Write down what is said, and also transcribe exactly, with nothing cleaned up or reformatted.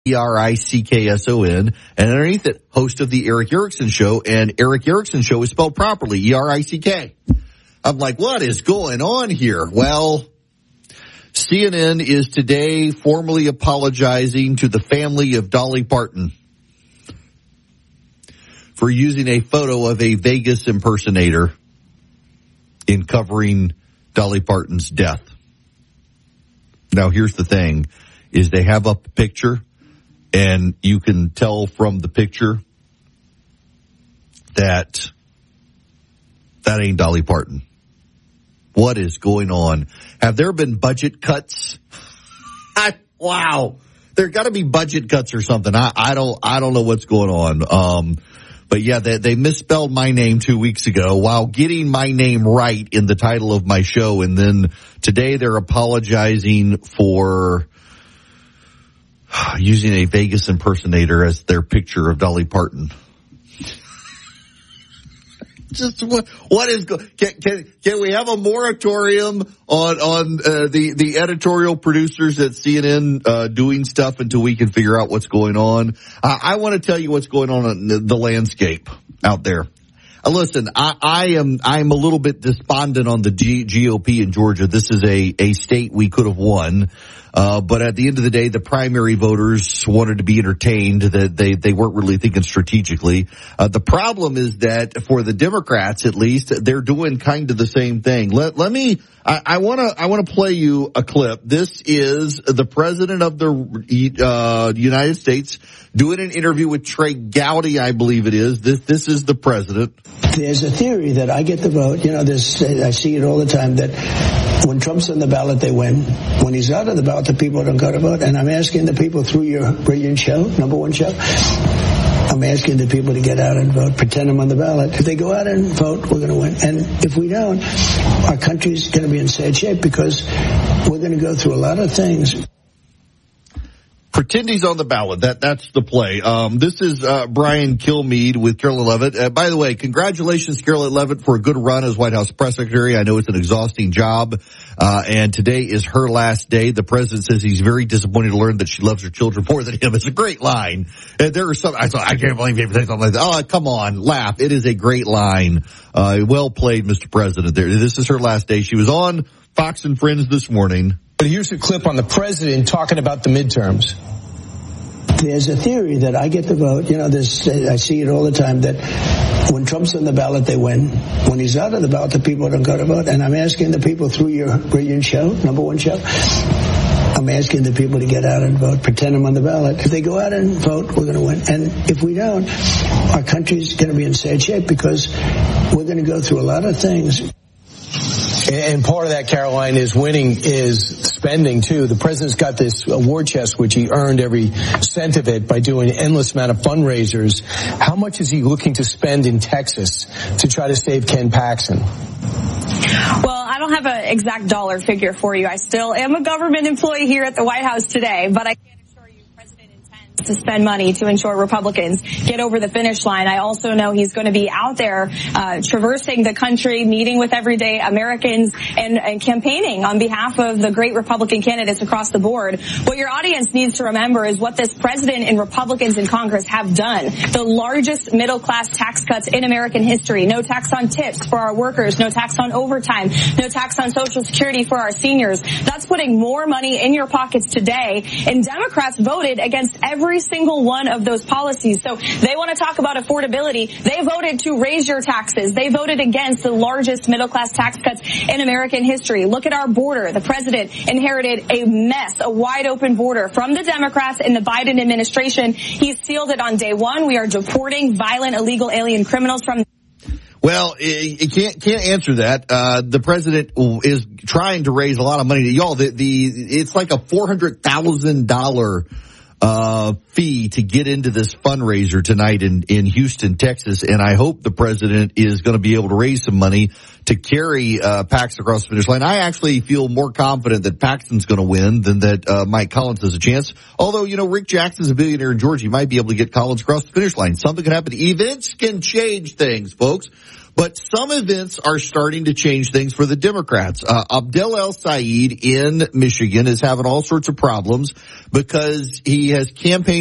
E R I C K S O N, and underneath it, host of the Erick Erickson Show, and Erick Erickson Show is spelled properly, E R I C K. I'm like, what is going on here? Well, C N N is today formally apologizing to the family of Dolly Parton for using a photo of a Vegas impersonator in covering Dolly Parton's death. Now, here's the thing, is they have up a picture, and you can tell from the picture that that ain't Dolly Parton. What is going on? Have there been budget cuts? I, wow. There got to be budget cuts or something. I, I don't I don't know what's going on. Um, but yeah, they, they misspelled my name two weeks ago while getting my name right in the title of my show. And then today they're apologizing for using a Vegas impersonator as their picture of Dolly Parton. Just what, what is go- can, can can we have a moratorium on on uh, the the editorial producers at C N N uh, doing stuff until we can figure out what's going on? Uh, I want to tell you what's going on in the, the landscape out there. Uh, listen, I, I am I am a little bit despondent on the G- GOP in Georgia. This is a a state we could have won. Uh, but at the end of the day, the primary voters wanted to be entertained, that they, they weren't really thinking strategically. Uh, the problem is that for the Democrats, at least, they're doing kind of the same thing. Let, let me, I, I wanna, I wanna play you a clip. This is the president of the, uh, United States doing an interview with Trey Gowdy, I believe it is. This, this is the president. There's a theory that I get the vote. You know, there's, I see it all the time that when Trump's on the ballot, they win. When he's out of the ballot, the people don't go to vote. And I'm asking the people through your brilliant show, number one show, I'm asking the people to get out and vote, pretend I'm on the ballot. If they go out and vote, we're going to win. And if we don't, our country's going to be in sad shape because we're going to go through a lot of things. Pretend he's on the ballot. That that's the play. Um, this is uh, Brian Kilmeade with Carolyn Leavitt. Uh, by the way, congratulations, Carolyn Leavitt, for a good run as White House press secretary. I know it's an exhausting job, uh, and today is her last day. The president says he's very disappointed to learn that she loves her children more than him. It's a great line. And there are some. I thought, I can't believe you say something like that. Oh, come on, laugh. It is a great line. Uh, well played, Mister President. There. This is her last day. She was on Fox and Friends this morning. But here's a clip on the president talking about the midterms. There's a theory that I get the vote. You know, there's, I see it all the time that when Trump's on the ballot, they win. When he's out of the ballot, the people don't go to vote. And I'm asking the people through your brilliant show, number one show, I'm asking the people to get out and vote, pretend I'm on the ballot. If they go out and vote, we're going to win. And if we don't, our country's going to be in sad shape because we're going to go through a lot of things. And part of that, Caroline, is winning is spending, too. The president's got this war chest, which he earned every cent of it by doing an endless amount of fundraisers. How much is he looking to spend in Texas to try to save Ken Paxton? Well, I don't have an exact dollar figure for you. I still am a government employee here at the White House today, but I can't assure you the president intends to spend money to ensure Republicans get over the finish line. I also know he's going to be out there uh, traversing the country, meeting with everyday Americans and, and campaigning on behalf of the great Republican candidates across the board. What your audience needs to remember is what this president and Republicans in Congress have done. The largest middle-class tax cuts in American history. No tax on tips for our workers. No tax on overtime. No tax on Social Security for our seniors. That's putting more money in your pockets today. And Democrats voted against every single one of those policies. So they want to talk about affordability. They voted to raise your taxes. They voted against the largest middle-class tax cuts in American history. Look at our border. The president inherited a mess, a wide-open border from the Democrats in the Biden administration. He sealed it on day one. We are deporting violent, illegal alien criminals from... Well, it can't can't answer that. Uh, the president is trying to raise a lot of money. Y'all, the, the it's like a four hundred thousand dollars uh fee to get into this fundraiser tonight in in Houston, Texas, and I hope the president is going to be able to raise some money to carry uh Paxton across the finish line. I actually feel more confident that Paxton's going to win than that uh Mike Collins has a chance. Although, you know, Rick Jackson's a billionaire in Georgia. He might be able to get Collins across the finish line. Something could happen. Events can change things, folks. But some events are starting to change things for the Democrats. Uh, Abdel El-Sayed in Michigan is having all sorts of problems because he has campaigned